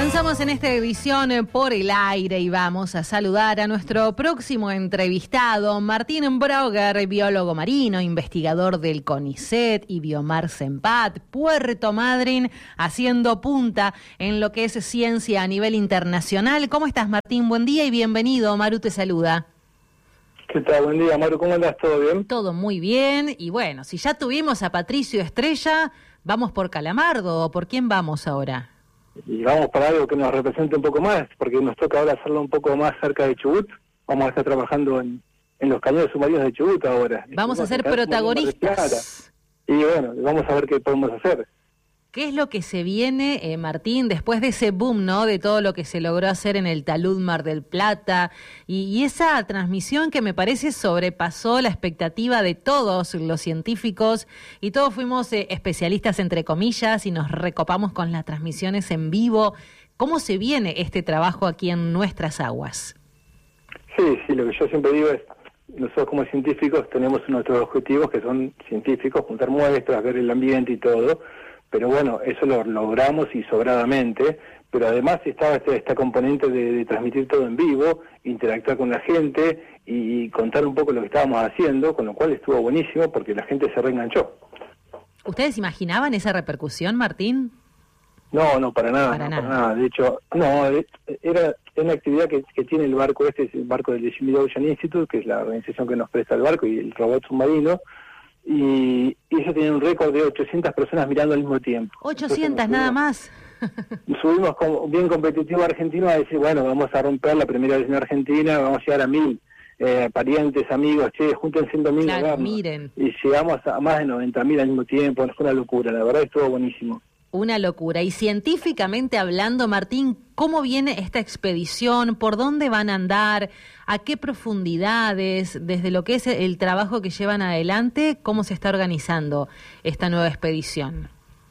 Avanzamos en esta edición por el aire y vamos a saludar a nuestro próximo entrevistado, Martín Brogger, biólogo marino, investigador del CONICET y Biomar Sempat, Puerto Madryn, haciendo punta en lo que es ciencia a nivel internacional. ¿Cómo estás, Martín? Buen día y bienvenido. Maru te saluda. ¿Qué tal? Buen día, Maru. ¿Cómo andás? ¿Todo bien? Todo muy bien. Y bueno, si ya tuvimos a Patricio Estrella, ¿vamos por Calamardo o por quién vamos ahora? Y vamos para algo que nos represente un poco más, porque nos toca ahora hacerlo un poco más cerca de Chubut. Vamos a estar trabajando en los cañones submarinos de Chubut ahora. Vamos a ser protagonistas. Y bueno, vamos a ver qué podemos hacer. ¿Qué es lo que se viene, Martín, después de ese boom, ¿no? De todo lo que se logró hacer en el talud Mar del Plata y esa transmisión que me parece sobrepasó la expectativa de todos los científicos y todos fuimos especialistas entre comillas y nos recopamos con las transmisiones en vivo. ¿Cómo se viene este trabajo aquí en nuestras aguas? Sí, lo que yo siempre digo es, nosotros como científicos tenemos nuestros objetivos que son científicos, juntar muestras, ver el ambiente y todo. Pero bueno, eso lo logramos y sobradamente, pero además estaba esta componente de transmitir todo en vivo, interactuar con la gente y contar un poco lo que estábamos haciendo, con lo cual estuvo buenísimo porque la gente se reenganchó. ¿Ustedes imaginaban esa repercusión, Martín? No, para nada. De hecho, era una actividad que tiene el barco es el barco del Jimmy Ocean Institute, que es la organización que nos presta el barco y el robot submarino. Y eso tenía un récord de 800 personas mirando al mismo tiempo. 800 nada más. Subimos como bien competitivo argentino a decir, bueno, vamos a romper la primera vez en Argentina, vamos a llegar a 1000 parientes, amigos, junten 100.000. Claro, miren. Y llegamos a más de 90.000 al mismo tiempo, fue una locura, la verdad estuvo buenísimo. Una locura. Y científicamente hablando, Martín, ¿cómo viene esta expedición? ¿Por dónde van a andar? ¿A qué profundidades? Desde lo que es el trabajo que llevan adelante, ¿cómo se está organizando esta nueva expedición?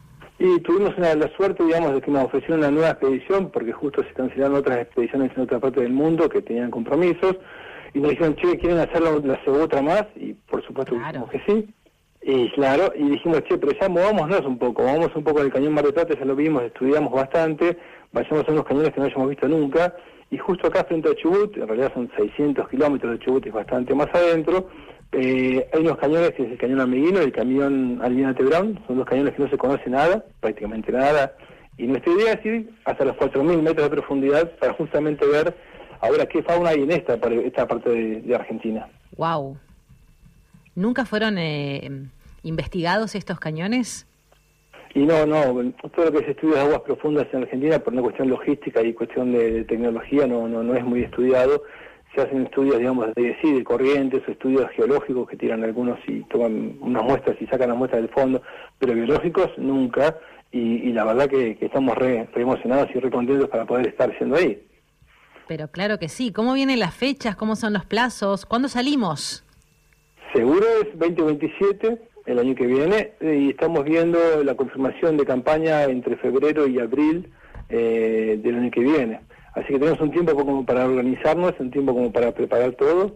Y tuvimos la suerte, digamos, de que nos ofrecieron una nueva expedición, porque justo se cancelaron otras expediciones en otra parte del mundo que tenían compromisos, y nos dijeron, ¿quieren hacerlo otra más? Y por supuesto dijimos que sí. Y claro, y dijimos, pero ya movámonos un poco del cañón Mar del Plata, ya lo vimos, estudiamos bastante, vayamos a unos cañones que no hayamos visto nunca, y justo acá frente a Chubut, en realidad son 600 kilómetros de Chubut, es bastante más adentro, hay unos cañones que es el cañón Ameguino y el cañón Almirante Brown, son dos cañones que no se conoce nada, prácticamente nada, y nuestra idea es ir hasta los 4.000 metros de profundidad para justamente ver ahora qué fauna hay en esta parte de Argentina. Wow. ¿Nunca fueron investigados estos cañones? Y no, todo lo que es estudios de aguas profundas en Argentina, por una cuestión logística y cuestión de tecnología, no es muy estudiado. Se hacen estudios, digamos, de corrientes o estudios geológicos que tiran algunos y toman unas muestras y sacan las muestras del fondo, pero biológicos nunca, y la verdad que estamos re emocionados y re contentos para poder estar siendo ahí. Pero claro que sí. ¿Cómo vienen las fechas? ¿Cómo son los plazos? ¿Cuándo salimos? Seguro es 2027, el año que viene, y estamos viendo la confirmación de campaña entre febrero y abril del año que viene. Así que tenemos un tiempo como para organizarnos, un tiempo como para preparar todo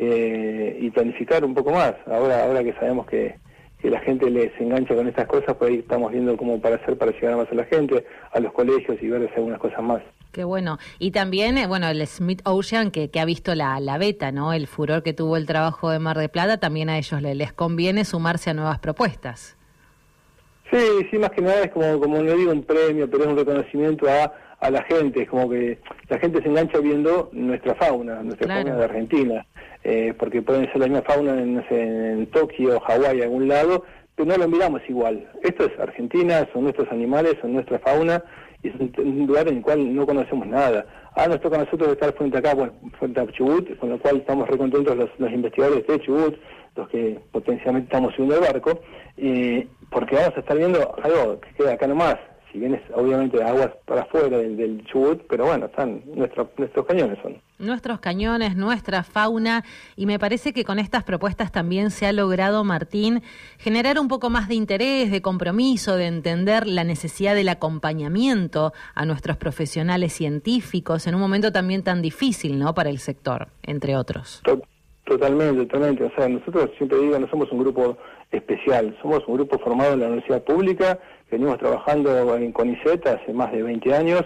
y planificar un poco más. Ahora que sabemos que la gente les engancha con estas cosas, pues ahí estamos viendo cómo para llegar más a la gente, a los colegios y ver algunas cosas más. Qué bueno. Y también, el Smith Ocean, que ha visto la beta, ¿no? El furor que tuvo el trabajo de Mar del Plata, también a ellos les conviene sumarse a nuevas propuestas. Sí, más que nada es como no digo un premio, pero es un reconocimiento a la gente. Es como que la gente se engancha viendo nuestra fauna fauna de Argentina. Porque pueden ser la misma fauna en Tokio, Hawái, algún lado, pero no lo miramos igual. Esto es Argentina, son nuestros animales, son nuestra fauna, y es un lugar en el cual no conocemos nada. Nos toca a nosotros estar frente a Chubut, con lo cual estamos re contentos los investigadores de Chubut, los que potencialmente estamos subiendo el barco, porque vamos a estar viendo algo que queda acá nomás. Si bien es obviamente de aguas para afuera del Chubut, pero bueno, están nuestros cañones son. Nuestros cañones, nuestra fauna, y me parece que con estas propuestas también se ha logrado, Martín, generar un poco más de interés, de compromiso, de entender la necesidad del acompañamiento a nuestros profesionales científicos en un momento también tan difícil, ¿no?, para el sector, entre otros. Totalmente. O sea, nosotros siempre digo, no somos un grupo especial, somos un grupo formado en la universidad pública, venimos trabajando en CONICET hace más de 20 años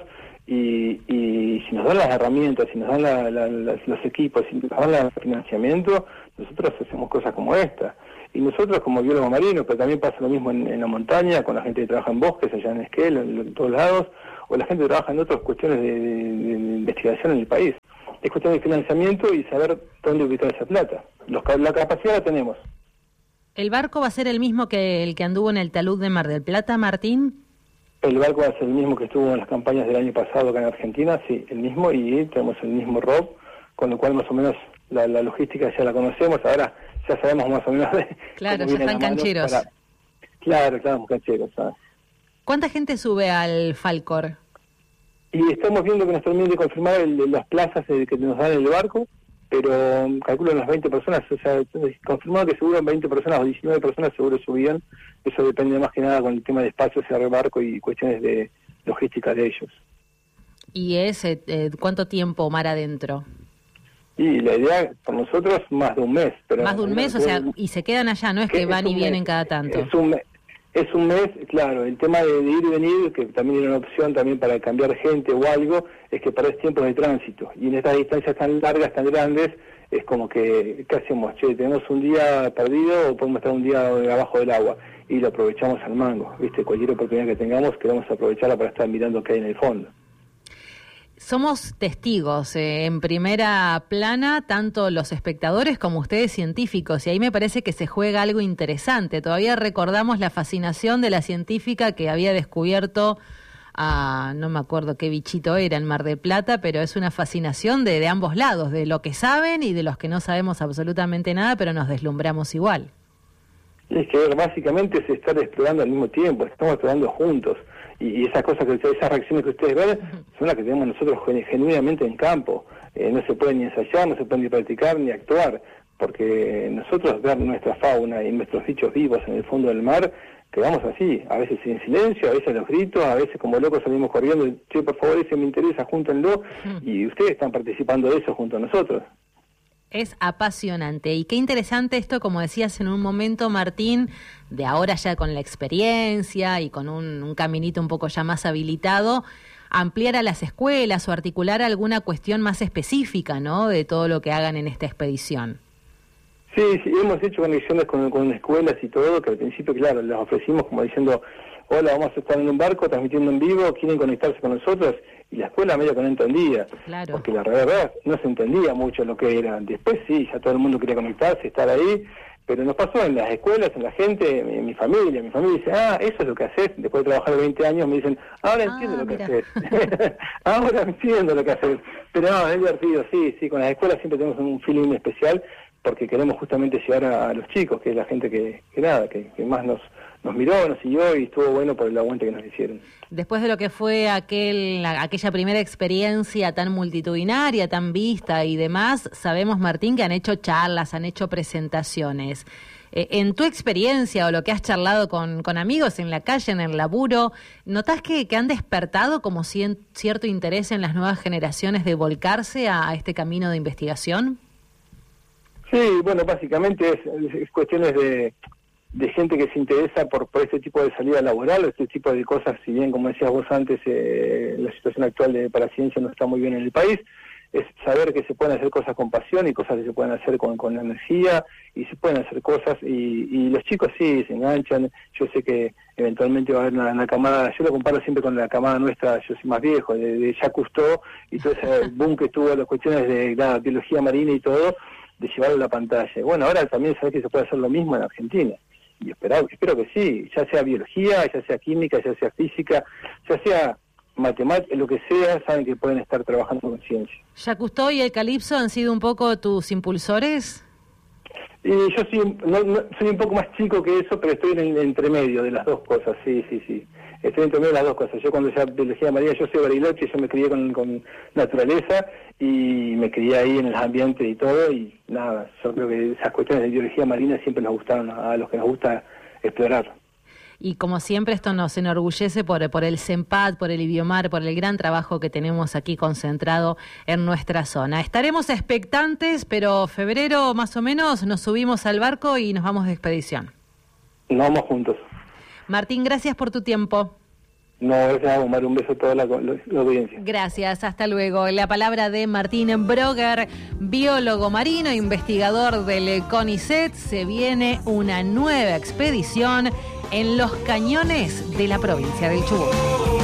y si nos dan las herramientas, si nos dan los equipos, si nos dan el financiamiento, nosotros hacemos cosas como esta. Y nosotros como biólogos marinos, pero también pasa lo mismo en la montaña, con la gente que trabaja en bosques, allá en Esquel, en todos lados, o la gente que trabaja en otras cuestiones de investigación en el país. Es cuestión de financiamiento y saber dónde ubicar esa plata. La capacidad la tenemos. ¿El barco va a ser el mismo que el que anduvo en el talud de Mar del Plata, Martín? El barco va a ser el mismo que estuvo en las campañas del año pasado acá en Argentina, sí, el mismo, y tenemos el mismo ROV, con lo cual más o menos la logística ya la conocemos. Ahora ya sabemos más o menos claro, ya están cancheros. Claro, cancheros, ¿sabes? ¿Cuánta gente sube al Falcor? Y estamos viendo que nos terminen de confirmar las plazas que nos dan en el barco, pero calculo unas 20 personas, o sea, confirmado que seguro 20 personas o 19 personas seguro subían. Eso depende más que nada con el tema de espacio hacia el barco y cuestiones de logística de ellos. ¿Y cuánto tiempo mar adentro? Y la idea por nosotros más de un mes. Pero más de un mes, o sea, y se quedan allá, no es que van y vienen cada tanto. Es un mes, claro. El tema de ir y venir, que también era una opción también para cambiar gente o algo, es que perdés tiempos de tránsito. Y en estas distancias tan largas, tan grandes, es como que, ¿qué hacemos? Che, tenemos un día perdido o podemos estar un día abajo del agua. Y lo aprovechamos al mango, ¿viste? Cualquier oportunidad que tengamos, queremos aprovecharla para estar mirando qué hay en el fondo. Somos testigos en primera plana, tanto los espectadores como ustedes científicos, y ahí me parece que se juega algo interesante. Todavía recordamos la fascinación de la científica que había descubierto no me acuerdo qué bichito era en Mar del Plata, pero es una fascinación de ambos lados, de lo que saben y de los que no sabemos absolutamente nada, pero nos deslumbramos igual. Es que básicamente es estar explorando al mismo tiempo, estamos explorando juntos. Y esas cosas, esas reacciones que ustedes ven, son las que tenemos nosotros genuinamente en campo. No se puede ni ensayar, no se puede ni practicar, ni actuar, porque nosotros ver nuestra fauna y nuestros bichos vivos en el fondo del mar, quedamos así, a veces en silencio, a veces a los gritos, a veces como locos salimos corriendo, che, por favor, ese me interesa, júntenlo, y ustedes están participando de eso junto a nosotros. Es apasionante y qué interesante esto, como decías en un momento, Martín, de ahora ya con la experiencia y con un caminito un poco ya más habilitado, ampliar a las escuelas o articular alguna cuestión más específica, ¿no?, de todo lo que hagan en esta expedición. Sí, hemos hecho conexiones con escuelas y todo, que al principio, claro, les ofrecimos como diciendo, hola, vamos a estar en un barco transmitiendo en vivo, ¿quieren conectarse con nosotros? Y la escuela medio que no entendía, claro, porque la verdad no se entendía mucho lo que era. Después sí, ya todo el mundo quería conectarse, estar ahí, pero nos pasó en las escuelas, en la gente, en mi familia dice, eso es lo que haces. Después de trabajar 20 años me dicen, ahora entiendo lo que haces. Ahora entiendo lo que haces. Pero no, es divertido, sí, con las escuelas siempre tenemos un feeling especial, porque queremos justamente llegar a los chicos, que es la gente que más nos miró, nos siguió y estuvo bueno por el aguante que nos hicieron. Después de lo que fue aquella primera experiencia tan multitudinaria, tan vista y demás, sabemos, Martín, que han hecho charlas, han hecho presentaciones. En tu experiencia o lo que has charlado con amigos en la calle, en el laburo, ¿notás que han despertado como cierto interés en las nuevas generaciones de volcarse a este camino de investigación? Sí, bueno, básicamente es cuestiones de gente que se interesa por este tipo de salida laboral, este tipo de cosas. Si bien, como decías vos antes, la situación actual para la ciencia no está muy bien en el país, es saber que se pueden hacer cosas con pasión y cosas que se pueden hacer con energía, y se pueden hacer cosas, y los chicos sí se enganchan. Yo sé que eventualmente va a haber una camada, yo lo comparo siempre con la camada nuestra, yo soy más viejo, de Jacques Cousteau, y todo ese boom que tuvo, las cuestiones de la biología marina y todo, de llevarlo a la pantalla. Bueno, ahora también sabes que se puede hacer lo mismo en Argentina. Y espero que sí, ya sea biología, ya sea química, ya sea física, ya sea matemática, lo que sea, saben que pueden estar trabajando con ciencia. ¿Jacques Cousteau y el Calipso han sido un poco tus impulsores? Y yo soy un poco más chico que eso, pero estoy en el entremedio de las dos cosas, sí. Estoy entre medio de las dos cosas. Yo cuando ya biología marina, yo soy Bariloche, yo me crié con naturaleza y me crié ahí en el ambiente y todo, y nada, yo creo que esas cuestiones de biología marina siempre nos gustaron a los que nos gusta explorar. Y como siempre esto nos enorgullece por el CEMPAD, por el IBIOMAR, por el gran trabajo que tenemos aquí concentrado en nuestra zona. Estaremos expectantes, pero febrero más o menos nos subimos al barco y nos vamos de expedición. Nos vamos juntos. Martín, gracias por tu tiempo. No, gracias, Omar, un beso a toda la audiencia. Gracias, hasta luego. La palabra de Martín Broger, biólogo marino, investigador del CONICET. Se viene una nueva expedición en los cañones de la provincia del Chubut.